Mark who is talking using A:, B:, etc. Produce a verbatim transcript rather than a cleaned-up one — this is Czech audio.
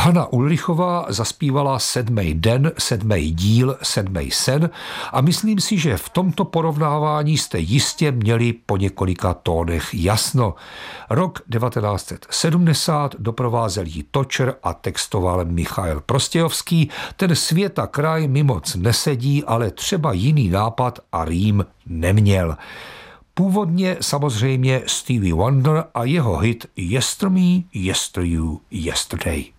A: Hana Ulrichová zaspívala Sedmej den, sedmej díl, sedmej sen a myslím si, že v tomto porovnávání jste jistě měli po několika tónech jasno. Rok devatenáct set sedmdesát doprovázel jí Točer a textoval Michail Prostějovský. Ten svět a kraj mi moc nesedí, ale třeba jiný nápad a rým neměl. Původně samozřejmě Stevie Wonder a jeho hit Yester Me, Yester You, Yesterday.